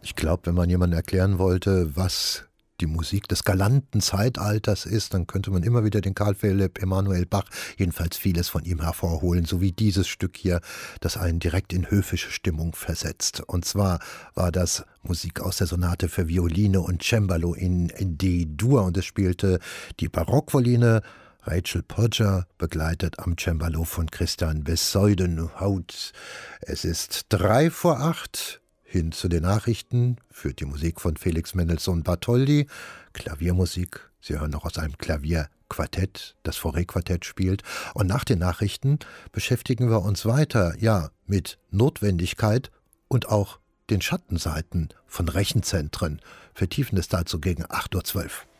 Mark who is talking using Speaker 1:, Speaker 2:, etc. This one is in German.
Speaker 1: Ich glaube, wenn man jemandem erklären wollte, was die Musik des galanten Zeitalters ist, dann könnte man immer wieder den Karl Philipp Emanuel Bach, jedenfalls vieles von ihm hervorholen, so wie dieses Stück hier, das einen direkt in höfische Stimmung versetzt. Und zwar war das Musik aus der Sonate für Violine und Cembalo in D-Dur und es spielte die Barockvioline Rachel Podger, begleitet am Cembalo von Christian Bezuidenhout. Es ist 7:03. Hin zu den Nachrichten, führt die Musik von Felix Mendelssohn Bartholdy, Klaviermusik, Sie hören noch aus einem Klavierquartett, das Fauré-Quartett spielt. Und nach den Nachrichten beschäftigen wir uns weiter, ja, mit Notwendigkeit und auch den Schattenseiten von Rechenzentren. Vertiefen es dazu gegen 8:12 Uhr.